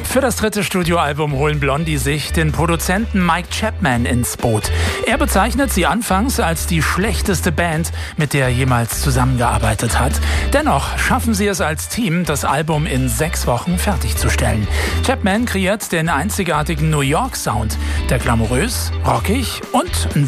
Für das dritte Studioalbum holen Blondie sich den Produzenten Mike Chapman ins Boot. Er bezeichnet sie anfangs als die schlechteste Band, mit der er jemals zusammengearbeitet hat. Dennoch schaffen sie es als Team, das Album in 6 Wochen fertigzustellen. Chapman kreiert den einzigartigen New York Sound, der glamourös, rockig und ein